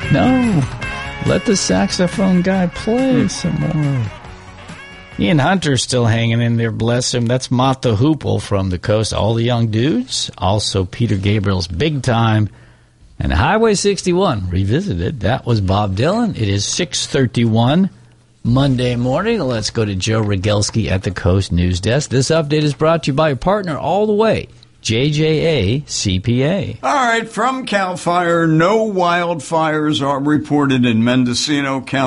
No. Let the saxophone guy play some more. Ian Hunter's still hanging in there, bless him. That's Mott the Hoople from the Coast. All the Young Dudes. Also Peter Gabriel's Big Time. And Highway 61 revisited. That was Bob Dylan. It is 6:31 Monday morning. Let's go to Joe Rogelski at the Coast News Desk. This update is brought to you by a partner all the way, JJA CPA. All right, from CAL FIRE, no wildfires are reported in Mendocino County.